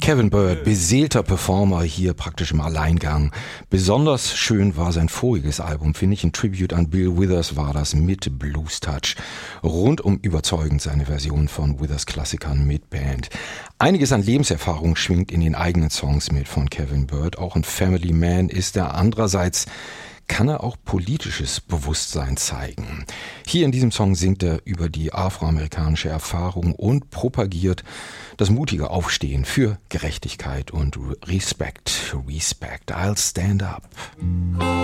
Kevin Byrd, beseelter Performer hier praktisch im Alleingang. Besonders schön war sein voriges Album, finde ich. Ein Tribute an Bill Withers war das mit Blues Touch. Rundum überzeugend seine Version von Withers Klassikern mit Band. Einiges an Lebenserfahrung schwingt in den eigenen Songs mit von Kevin Byrd. Auch ein Family Man ist er. Andererseits kann er auch politisches Bewusstsein zeigen. Hier in diesem Song singt er über die afroamerikanische Erfahrung und propagiert das mutige Aufstehen für Gerechtigkeit und Respect. I'll stand up.